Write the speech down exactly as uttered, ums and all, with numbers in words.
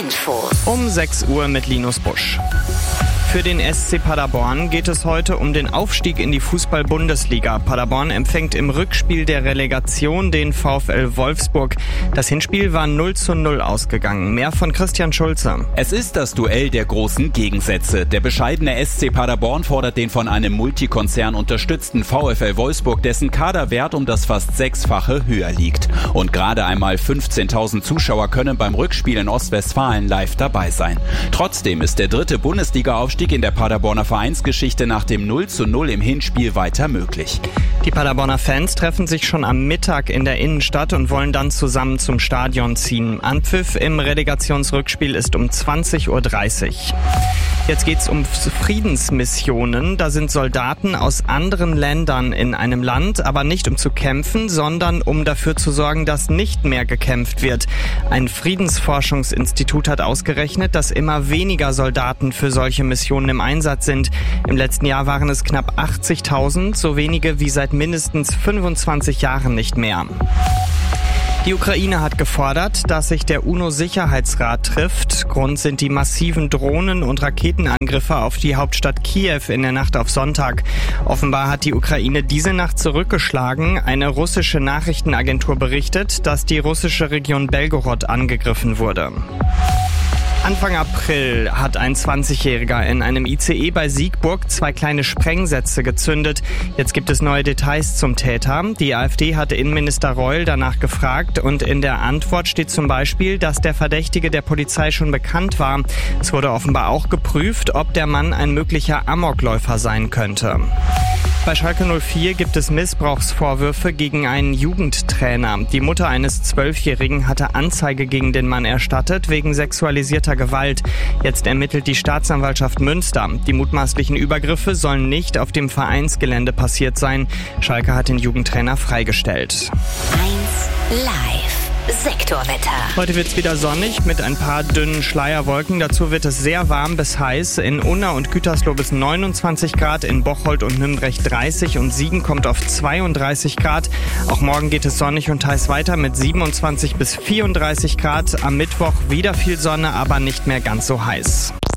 Infos. Um sechs Uhr mit Linus Busch. Für den S C Paderborn geht es heute um den Aufstieg in die Fußball-Bundesliga. Paderborn empfängt im Rückspiel der Relegation den VfL Wolfsburg. Das Hinspiel war null zu null ausgegangen. Mehr von Christian Schulze. Es ist das Duell der großen Gegensätze. Der bescheidene S C Paderborn fordert den von einem Multikonzern unterstützten VfL Wolfsburg, dessen Kaderwert um das fast Sechsfache höher liegt. Und gerade einmal fünfzehntausend Zuschauer können beim Rückspiel in Ostwestfalen live dabei sein. Trotzdem ist der dritte Bundesliga-Aufstieg in der Paderborner Vereinsgeschichte nach dem null zu null im Hinspiel weiter möglich. Die Paderborner Fans treffen sich schon am Mittag in der Innenstadt und wollen dann zusammen zum Stadion ziehen. Anpfiff im Relegationsrückspiel ist um zwanzig Uhr dreißig. Jetzt geht's um Friedensmissionen. Da sind Soldaten aus anderen Ländern in einem Land, aber nicht um zu kämpfen, sondern um dafür zu sorgen, dass nicht mehr gekämpft wird. Ein Friedensforschungsinstitut hat ausgerechnet, dass immer weniger Soldaten für solche Missionen im Einsatz sind. Im letzten Jahr waren es knapp achtzigtausend, so wenige wie seit mindestens fünfundzwanzig Jahren nicht mehr. Die Ukraine hat gefordert, dass sich der UNO-Sicherheitsrat trifft. Grund sind die massiven Drohnen- und Raketenangriffe auf die Hauptstadt Kiew in der Nacht auf Sonntag. Offenbar hat die Ukraine diese Nacht zurückgeschlagen. Eine russische Nachrichtenagentur berichtet, dass die russische Region Belgorod angegriffen wurde. Anfang April hat ein zwanzigjähriger in einem I C E bei Siegburg zwei kleine Sprengsätze gezündet. Jetzt gibt es neue Details zum Täter. Die AfD hatte Innenminister Reul danach gefragt und in der Antwort steht zum Beispiel, dass der Verdächtige der Polizei schon bekannt war. Es wurde offenbar auch geprüft, ob der Mann ein möglicher Amokläufer sein könnte. Bei Schalke null vier gibt es Missbrauchsvorwürfe gegen einen Jugendtrainer. Die Mutter eines Zwölfjährigen hatte Anzeige gegen den Mann erstattet wegen sexualisierter Gewalt. Jetzt ermittelt die Staatsanwaltschaft Münster. Die mutmaßlichen Übergriffe sollen nicht auf dem Vereinsgelände passiert sein. Schalke hat den Jugendtrainer freigestellt. eins Live. Sektorwetter. Heute wird es wieder sonnig mit ein paar dünnen Schleierwolken. Dazu wird es sehr warm bis heiß. In Unna und Gütersloh bis neunundzwanzig Grad, in Bocholt und Nürnberg dreißig und Siegen kommt auf zweiunddreißig Grad. Auch morgen geht es sonnig und heiß weiter mit siebenundzwanzig bis vierunddreißig Grad. Am Mittwoch wieder viel Sonne, aber nicht mehr ganz so heiß.